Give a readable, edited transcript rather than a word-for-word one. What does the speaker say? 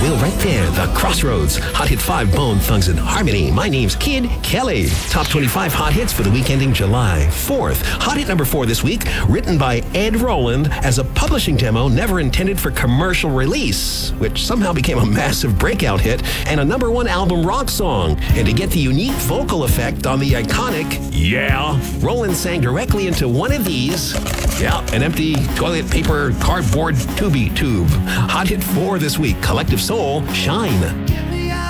Will right there, The Crossroads. Hot Hit 5, Bone Thugs and Harmony. My name's Kid Kelly. Top 25 hot hits for the week ending July 4th. Hot hit number 4 this week, written by Ed Roland as a publishing demo never intended for commercial release, which somehow became a massive breakout hit and a number 1 album rock song. And to get the unique vocal effect on the iconic "Yeah," Roland sang directly into one of these. Yeah, an empty toilet paper cardboard tube. Hot hit 4 this week, Collective Soul, Shine.